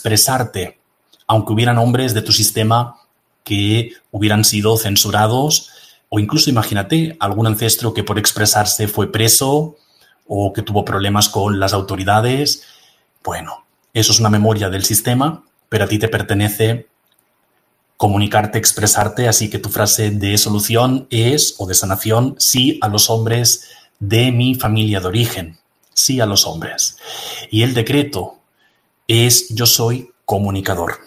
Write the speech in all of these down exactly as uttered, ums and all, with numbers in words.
expresarte, aunque hubieran hombres de tu sistema que hubieran sido censurados, o incluso imagínate algún ancestro que por expresarse fue preso o que tuvo problemas con las autoridades. Bueno, eso es una memoria del sistema, pero a ti te pertenece comunicarte, expresarte, así que tu frase de solución es, o de sanación, sí a los hombres de mi familia de origen, sí a los hombres. Y el decreto es yo soy comunicador.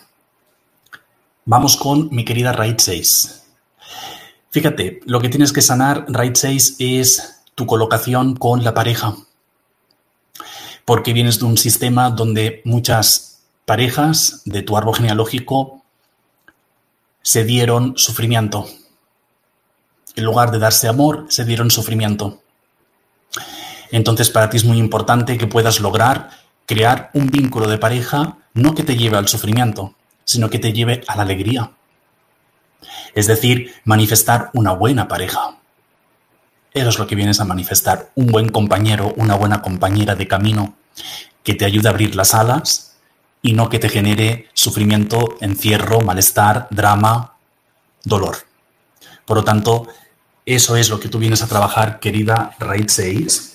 Vamos con mi querida raíz seis. Fíjate, lo que tienes que sanar, raíz seis, es tu colocación con la pareja. Porque vienes de un sistema donde muchas parejas de tu árbol genealógico se dieron sufrimiento. En lugar de darse amor, se dieron sufrimiento. Entonces, para ti es muy importante que puedas lograr crear un vínculo de pareja, no que te lleve al sufrimiento, sino que te lleve a la alegría. Es decir, manifestar una buena pareja. Eso es lo que vienes a manifestar, un buen compañero, una buena compañera de camino que te ayude a abrir las alas y no que te genere sufrimiento, encierro, malestar, drama, dolor. Por lo tanto, eso es lo que tú vienes a trabajar, querida raíz seis.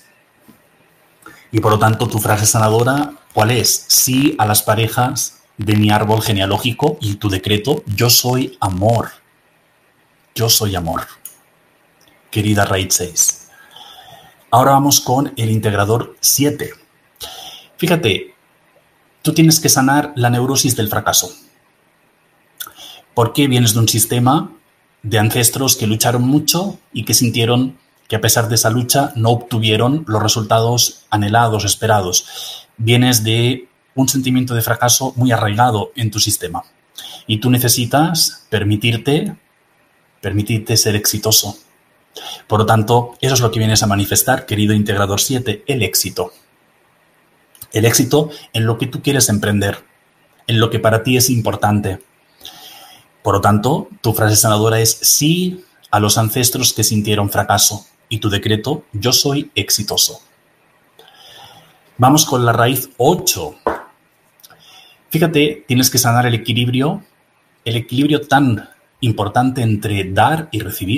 Y por lo tanto, tu frase sanadora, ¿cuál es? Sí a las parejas de mi árbol genealógico y tu decreto, yo soy amor. Yo soy amor. Querida raíz seis. Ahora vamos con el integrador siete. Fíjate, tú tienes que sanar la neurosis del fracaso. Porque vienes de un sistema de ancestros que lucharon mucho y que sintieron que a pesar de esa lucha no obtuvieron los resultados anhelados, esperados. Vienes de un sentimiento de fracaso muy arraigado en tu sistema. Y tú necesitas permitirte, permitirte ser exitoso. Por lo tanto, eso es lo que vienes a manifestar, querido integrador siete, el éxito. El éxito en lo que tú quieres emprender, en lo que para ti es importante. Por lo tanto, tu frase sanadora es sí a los ancestros que sintieron fracaso y tu decreto, yo soy exitoso. Vamos con la raíz ocho. Fíjate, tienes que sanar el equilibrio, el equilibrio tan importante entre dar y recibir.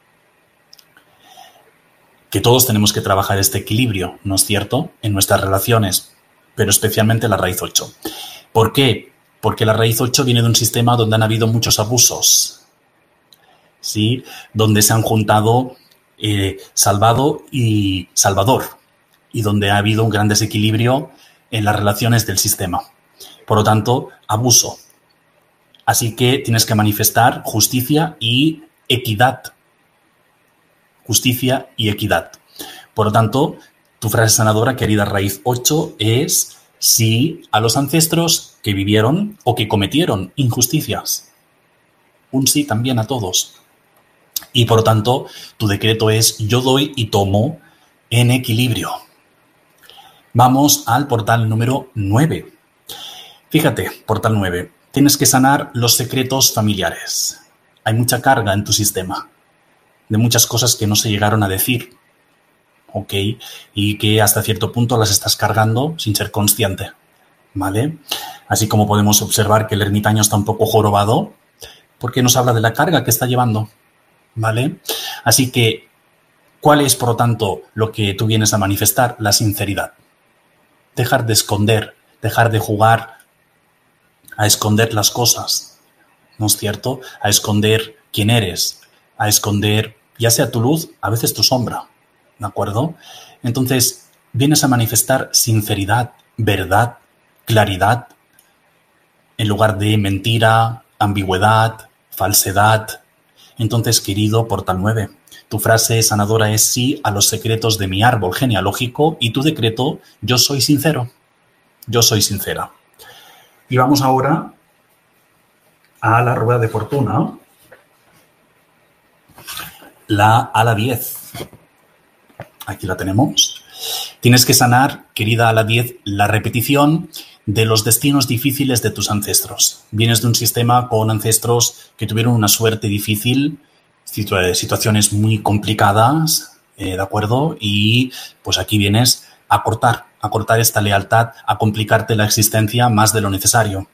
Que todos tenemos que trabajar este equilibrio, ¿no es cierto?, en nuestras relaciones, pero especialmente la raíz ocho. ¿Por qué? Porque la raíz ocho viene de un sistema donde han habido muchos abusos, ¿sí? Donde se han juntado eh, salvado y salvador, y donde ha habido un gran desequilibrio en las relaciones del sistema. Por lo tanto, abuso. Así que tienes que manifestar justicia y equidad. Justicia y equidad. Por lo tanto, tu frase sanadora, querida raíz ocho, es sí a los ancestros que vivieron o que cometieron injusticias. Un sí también a todos. Y por lo tanto, tu decreto es yo doy y tomo en equilibrio. Vamos al portal número nueve. Fíjate, portal nueve. Tienes que sanar los secretos familiares. Hay mucha carga en tu sistema de muchas cosas que no se llegaron a decir, ¿ok? Y que hasta cierto punto las estás cargando sin ser consciente, ¿vale? Así como podemos observar que el ermitaño está un poco jorobado, porque nos habla de la carga que está llevando, ¿vale? Así que, ¿cuál es, por lo tanto, lo que tú vienes a manifestar? La sinceridad. Dejar de esconder, dejar de jugar a esconder las cosas, ¿no es cierto? A esconder quién eres, a esconder ya sea tu luz, a veces tu sombra, ¿de acuerdo? Entonces, vienes a manifestar sinceridad, verdad, claridad, en lugar de mentira, ambigüedad, falsedad. Entonces, querido portal nueve, tu frase sanadora es sí a los secretos de mi árbol genealógico y tu decreto, yo soy sincero, yo soy sincera. Y vamos ahora a la rueda de fortuna. La ala diez. Aquí la tenemos. Tienes que sanar, querida ala diez, la repetición de los destinos difíciles de tus ancestros. Vienes de un sistema con ancestros que tuvieron una suerte difícil, situaciones muy complicadas, eh, ¿de acuerdo? Y pues aquí vienes a cortar, a cortar esta lealtad, a complicarte la existencia más de lo necesario.